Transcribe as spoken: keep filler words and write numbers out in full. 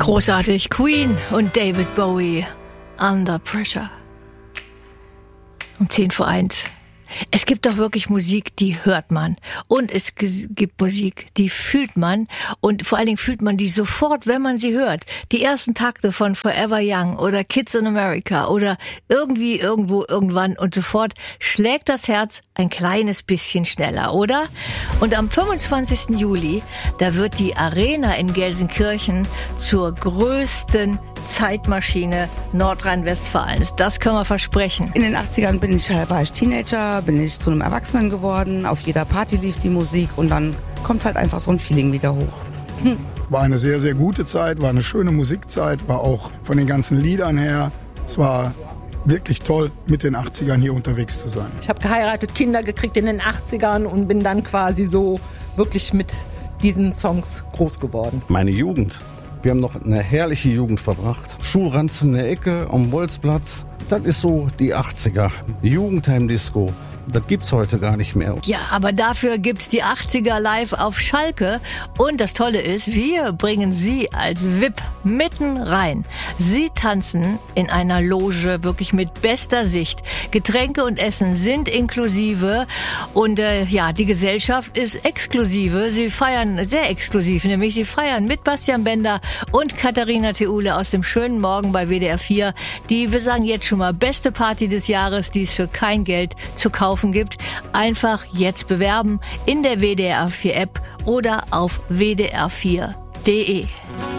Großartig. Queen und David Bowie. Under Pressure. Um zehn vor eins. Es gibt doch wirklich Musik, die hört man. Und es gibt Musik, die fühlt man. Und vor allen Dingen fühlt man die sofort, wenn man sie hört. Die ersten Takte von Forever Young oder Kids in America oder irgendwie, irgendwo, irgendwann. Und sofort schlägt das Herz ein kleines bisschen schneller, oder? Und am fünfundzwanzigsten Juli, da wird die Arena in Gelsenkirchen zur größten Zeitmaschine Nordrhein-Westfalens. Das können wir versprechen. In den achtzigern bin ich, war ich Teenager, bin ich zu einem Erwachsenen geworden. Auf jeder Party lief die Musik und dann kommt halt einfach so ein Feeling wieder hoch. Hm. War eine sehr, sehr gute Zeit, war eine schöne Musikzeit, war auch von den ganzen Liedern her. Es war wirklich toll, mit den achtzigern hier unterwegs zu sein. Ich habe geheiratet, Kinder gekriegt in den achtzigern und bin dann quasi so wirklich mit diesen Songs groß geworden. Meine Jugend. Wir haben noch eine herrliche Jugend verbracht. Schulranzen in der Ecke am Bolzplatz. Das ist so die achtziger. Jugendheim-Disco. Das gibt's heute gar nicht mehr. Ja, aber dafür gibt's die achtziger live auf Schalke. Und das Tolle ist, wir bringen Sie als V I P mitten rein. Sie tanzen in einer Loge wirklich mit bester Sicht. Getränke und Essen sind inklusive. Und äh, ja, die Gesellschaft ist exklusive. Sie feiern sehr exklusiv, nämlich sie feiern mit Bastian Bender und Katharina Theule aus dem schönen Morgen bei W D R vier. Die, wir sagen jetzt schon mal, beste Party des Jahres, die es für kein Geld zu kaufen gibt. Einfach jetzt bewerben in der W D R vier App oder auf w d r vier punkt d e.